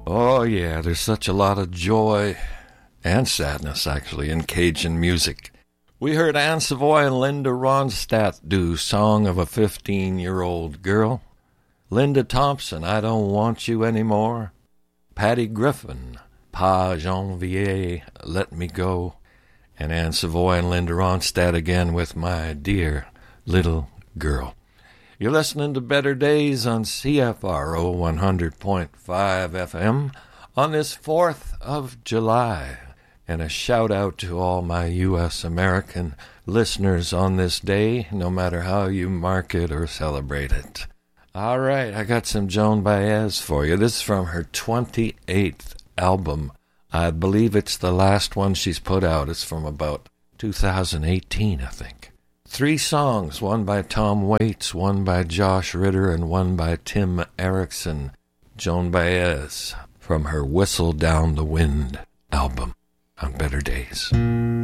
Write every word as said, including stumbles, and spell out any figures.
Oh, yeah, there's such a lot of joy and sadness, actually, in Cajun music. We heard Anne Savoy and Linda Ronstadt do Song of a fifteen-Year-Old Girl. Linda Thompson, I Don't Want You Anymore. Patty Griffin, Pas Janvier, Let Me Go. And Anne Savoy and Linda Ronstadt again with My Dear Little Girl. You're listening to Better Days on C F R O one hundred point five F M on this fourth of July. And a shout-out to all my U S American listeners on this day, no matter how you mark it or celebrate it. All right, I got some Joan Baez for you. This is from her twenty-eighth album. I believe it's the last one she's put out. It's from about two thousand eighteen, I think. Three songs, one by Tom Waits, one by Josh Ritter, and one by Tim Erickson. Joan Baez from her Whistle Down the Wind album on Better Days.